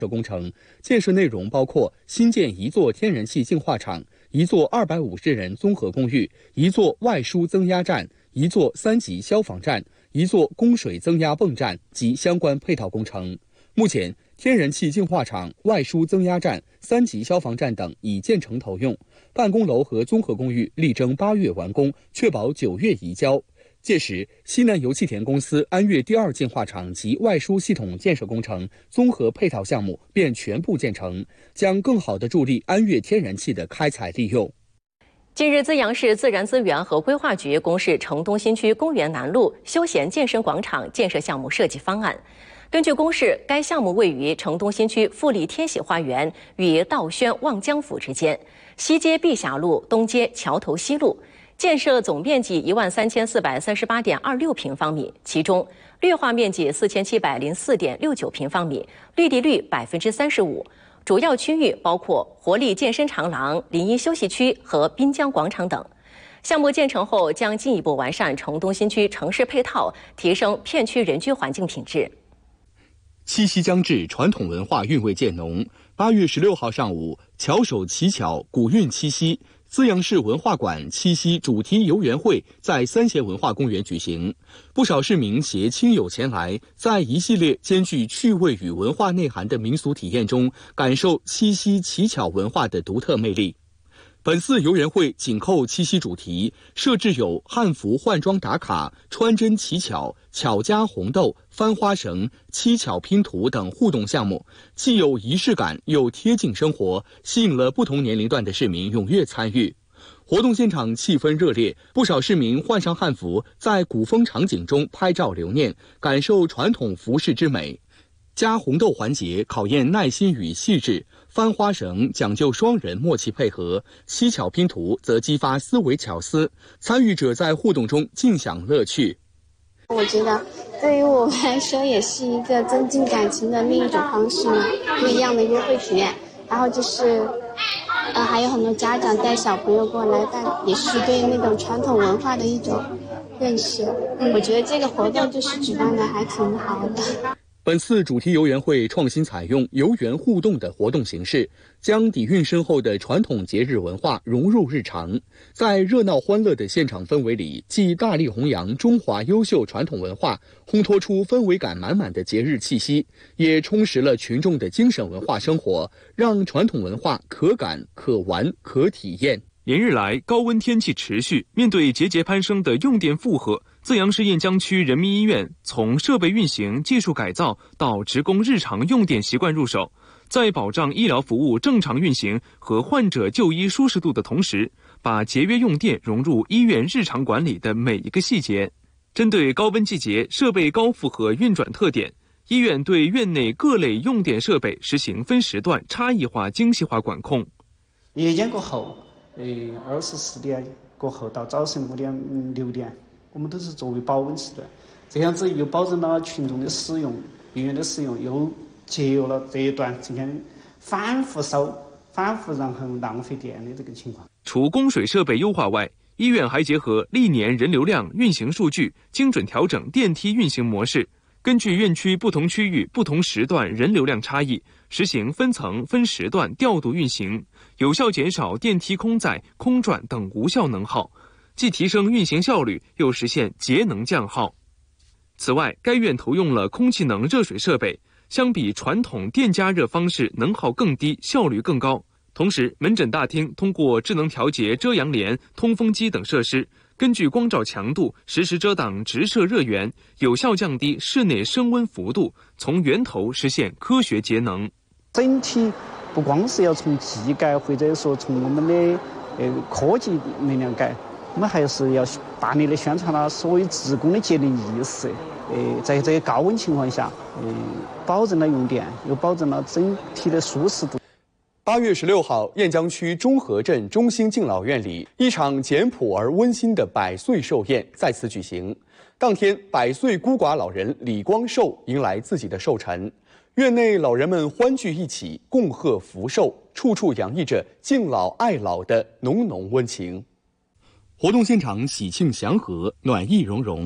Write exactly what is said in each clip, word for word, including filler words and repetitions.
工程，建设内容包括新建一座天然气净化厂、一座二百五十人综合公寓、一座外输增压站、一座三级消防站、一座供水增压泵站及相关配套工程。目前，天然气净化厂、外输增压站、三级消防站等已建成投用，办公楼和综合公寓力争八月完工，确保九月移交。届时，西南油气田公司安岳第二净化厂及外输系统建设工程综合配套项目便全部建成，将更好地助力安岳天然气的开采利用。 近日，资阳市自然资源和规划局公示城东新区公园南路休闲健身广场建设项目设计方案。根据公示，该项目位于城东新区富力天喜花园与道轩望江府之间，西接碧霞路，东接桥头西路。建设总面积一万三千四百三十八点二六平方米，其中绿化面积四千七百零四点六九平方米，绿地率百分之三十五。主要区域包括活力健身长廊、临沂休息区和滨江广场等。项目建成后，将进一步完善城东新区城市配套，提升片区人居环境品质。 七夕将至，传统文化韵味渐浓。八月十六号上午，巧手奇巧，古韵七夕。资阳市文化馆七夕主题游园会在三协文化公园举行，不少市民携亲友前来，在一系列兼具趣味与文化内涵的民俗体验中，感受七夕奇巧文化的独特魅力。本次游园会紧扣七夕主题，设置有汉服换装打卡、穿针乞巧、巧家红豆、翻花绳、七巧拼图等互动项目，既有仪式感又贴近生活，吸引了不同年龄段的市民踊跃参与。活动现场气氛热烈，不少市民换上汉服，在古风场景中拍照留念，感受传统服饰之美。夹红豆环节考验耐心与细致，翻花绳讲究双人默契配合，七巧拼图则激发思维巧思，参与者在互动中尽享乐趣。 我觉得对于我们来说也是一个增进感情的另一种方式嘛，不一样的约会体验。然后就是呃，还有很多家长带小朋友过来，但也是对那种传统文化的一种认识。嗯，我觉得这个活动就是举办的还挺好的。 本次主题游园会创新采用游园互动的活动形式，将底蕴深厚的传统节日文化融入日常，在热闹欢乐的现场氛围里，既大力弘扬中华优秀传统文化，烘托出氛围感满满的节日气息，也充实了群众的精神文化生活，让传统文化可感、可玩、可体验。 连日来，高温天气持续，面对节节攀升的用电负荷，资阳市雁江区人民医院从设备运行、技术改造到职工日常用电习惯入手，在保障医疗服务正常运行和患者就医舒适度的同时，把节约用电融入医院日常管理的每一个细节。针对高温季节设备高负荷运转特点，医院对院内各类用电设备实行分时段差异化精细化管控。 夜间过后呃，二十四点过后到早晨五点、嗯、六点，我们都是作为保温时段，这样子又保证了群众的使用、医院的使用，又节约了这一段今天反复烧、反复然后浪费电的这个情况。 除供水设备优化外，医院还结合历年人流量运行数据，精准调整电梯运行模式。根据院区不同区域不同时段人流量差异，实行分层分时段调度运行，有效减少电梯空载、空转等无效能耗，既提升运行效率，又实现节能降耗。此外，该院投用了空气能热水设备，相比传统电加热方式能耗更低，效率更高。同时，门诊大厅通过智能调节遮阳帘、通风机等设施，根据光照强度实时遮挡直射热源，有效降低室内升温幅度，从源头实现科学节能。 整体不光是要从技改或者说从我们的呃科技能量改，我们还是要大力的宣传了所有职工的节能意识。呃，在这个高温情况下，呃，保证了用电，又保证了整体的舒适度。 八月十六号，雁江区中和镇中心敬老院里，一场简朴而温馨的百岁寿宴在此举行。当天，百岁孤寡老人李光寿迎来自己的寿辰，院内老人们欢聚一起，共贺福寿，处处洋溢着敬老爱老的浓浓温情。活动现场喜庆祥和，暖意融融。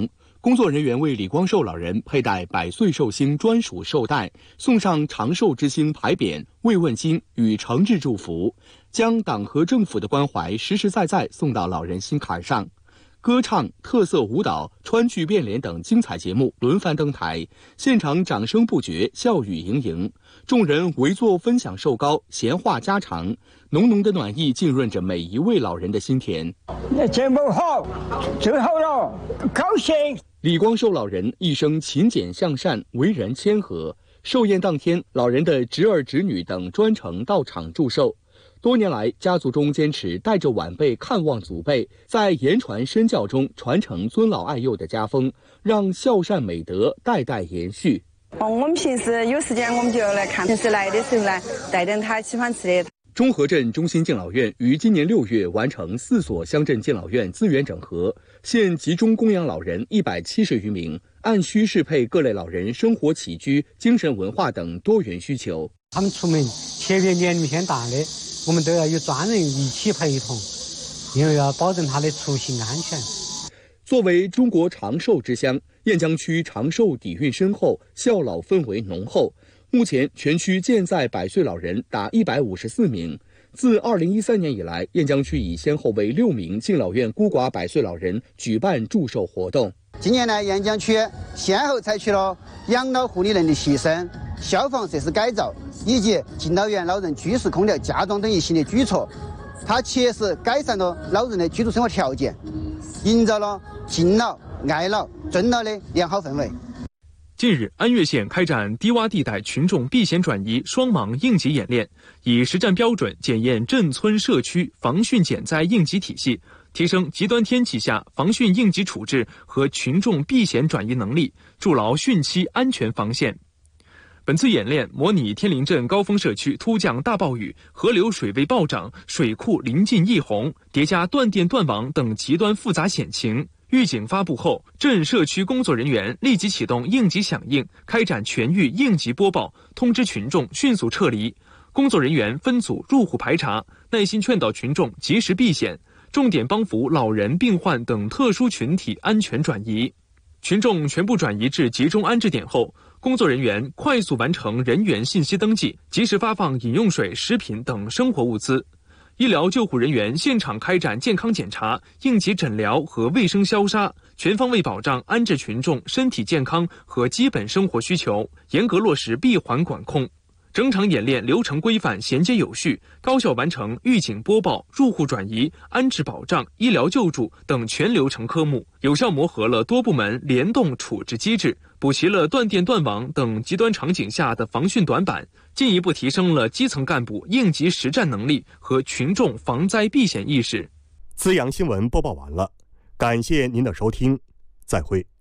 工作人员为李光寿老人佩戴百岁寿星专属寿带，送上长寿之星牌匾、慰问金与诚挚祝福，将党和政府的关怀实实在在送到老人心坎上。歌唱、特色舞蹈、川剧变脸等精彩节目轮番登台，现场掌声不绝，笑语盈盈。众人围坐分享寿糕，闲话家常，浓浓的暖意浸润着每一位老人的心田。 节目好，最好了，高兴。 李光寿老人一生勤俭向善，为人谦和。寿宴当天，老人的侄儿侄女等专程到场祝寿。多年来，家族中坚持带着晚辈看望祖辈，在言传身教中传承尊老爱幼的家风，让孝善美德代代延续。 哦，我们平时有时间我们就来看，平时来的时候呢，带点他喜欢吃的。 中和镇中心敬老院于今年六月完成四所乡镇敬老院资源整合，现集中供养老人一百七十余名，按需适配各类老人生活起居、精神文化等多元需求。 他们出门，特别年龄偏大的，我们都要有专人一起陪同，因为要保证他的出行安全。 作为中国长寿之乡，雁江区长寿底蕴深厚，孝老氛围浓厚。目前全区健在百岁老人达一百五十四名。自二零一三年以来，雁江区已先后为六名敬老院孤寡百岁老人举办祝寿活动。 今年呢，雁江区先后采取了养老护理能力提升、消防设施改造以及敬老院老人居室空调加装等一系列举措，它切实改善了老人的居住生活条件，营造了敬老、爱老、尊老的良好氛围。 近日，安岳县开展低洼地带群众避险转移双盲应急演练，以实战标准检验镇村社区防汛减灾应急体系，提升极端天气下防汛应急处置和群众避险转移能力，筑牢汛期安全防线。本次演练模拟天林镇高峰社区突降大暴雨，河流水位暴涨，水库临近溢洪，叠加断电断网等极端复杂险情。预警发布后，镇社区工作人员立即启动应急响应，开展全域应急播报，通知群众迅速撤离。工作人员分组入户排查，耐心劝导群众及时避险，重点帮扶老人、病患等特殊群体安全转移。群众全部转移至集中安置点后，工作人员快速完成人员信息登记，及时发放饮用水、食品等生活物资。医疗救护人员现场开展健康检查、应急诊疗和卫生消杀，全方位保障安置群众身体健康和基本生活需求，严格落实闭环管控。整场演练流程规范、衔接有序，高效完成预警播报、入户转移、安置保障、医疗救助等全流程科目，有效磨合了多部门联动处置机制，补齐了断电断网等极端场景下的防汛短板，进一步提升了基层干部应急实战能力和群众防灾避险意识。 资阳新闻播报完了，感谢您的收听，再会。